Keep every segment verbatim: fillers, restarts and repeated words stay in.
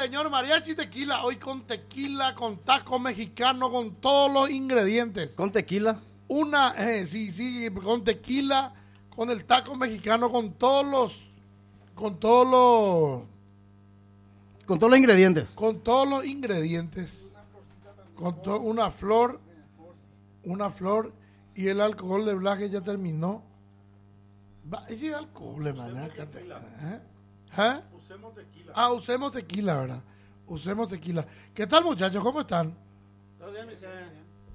señor, mariachi tequila. Hoy con tequila, con taco mexicano, con todos los ingredientes. ¿Con tequila? Una, eh, sí, sí, con tequila, con el taco mexicano, con todos los, con todos los, Con todos los ingredientes. con todos los ingredientes, con to- una flor, una flor y el alcohol de Blaje ya terminó. Va, ese alcohol, man, acá te- ¿eh? ¿Eh? Usemos tequila. Ah, usemos tequila, ¿verdad? Usemos tequila. ¿Qué tal, muchachos? ¿Cómo están? Todo bien, mi señor.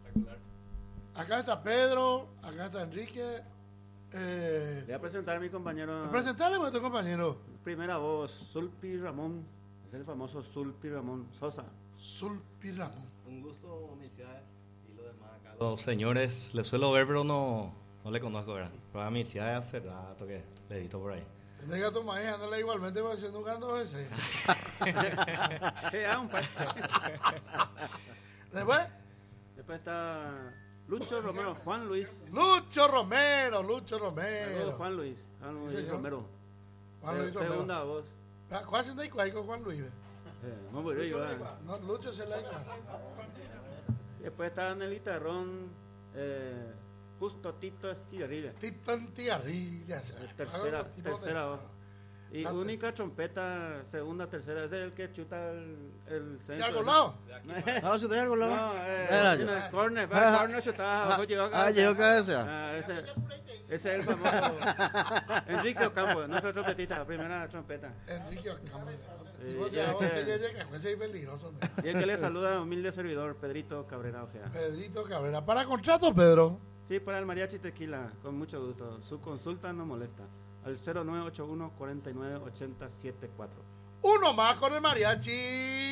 Acá está Pedro, acá está Enrique. Eh, Le voy a presentar a mi compañero. presentarle a tu compañero, Primera voz, Sulpi Ramón. Es el famoso Sulpi Ramón Sosa. Sulpi Ramón. Un gusto, felicidades. Y lo demás acá. Los señores, les suelo ver, pero no, no le conozco, ¿verdad? Pero a mi felicidades hace rato que le he visto por ahí. Diga a tu maíz, ándale igualmente porque yo nunca ando ese. Eh, ah, un par. Después, Después está Lucho Romero, Juan Luis. Lucho Romero, Lucho Saludos, Romero. Juan Luis. Juan Sí, Luis señor. Romero. Juan Se- Luis Romero. Segunda voz. Ah, ¿cuál es el cuál con Juan Luis? ve? Eh, no voy yo, eh. No, Lucho es el like. Después está en el guitarrón, eh, Justo Tito Estigarribia. Tito Antigarrilla. Tercera, tercera voz. Y La única trompeta, segunda, tercera, ese es el que chuta el, el ¿Y centro. algo lado? Ah, si usted algo lo No, eh, Era en yo. el corner, Ah, el corner chutaba, abajo llegó a Ah, llegó cabeza. Ah, ese, ese es el famoso Enrique Ocampo, nuestro trompetista, primera trompeta. Enrique Ocampo. Sí, Y vos ya sabés que- que ya llega, pues, es peligroso. ¿no? Y el que le saluda, humilde servidor, Pedrito Cabrera Ojeda. Pedrito Cabrera. Para contrato, Pedro. Sí, para el mariachi tequila, con mucho gusto. Su consulta no molesta. Al cero nueve ocho uno, cuarenta y nueve, ochenta setenta y cuatro. Uno más con el mariachi.